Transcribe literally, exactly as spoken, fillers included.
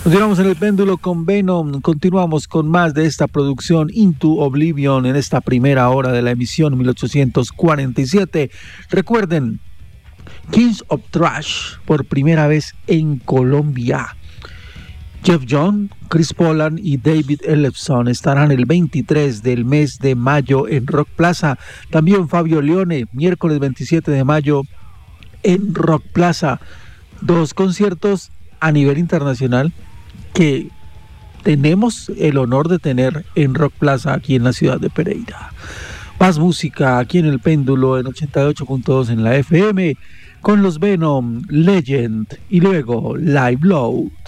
Continuamos en el péndulo con Venom, continuamos con más de esta producción Into Oblivion en esta primera hora de la emisión mil ochocientos cuarenta y siete. Recuerden, Kings of Thrash por primera vez en Colombia. Jeff John, Chris Poland y David Ellefson estarán el veintitrés del mes de mayo en Rock Plaza. También Fabio Leone, miércoles veintisiete de mayo en Rock Plaza. Dos conciertos a nivel internacional que tenemos el honor de tener en Rock Plaza aquí en la ciudad de Pereira. Más música aquí en el péndulo en ochenta y ocho punto dos en la F M con los Venom, Legend y luego Live Low.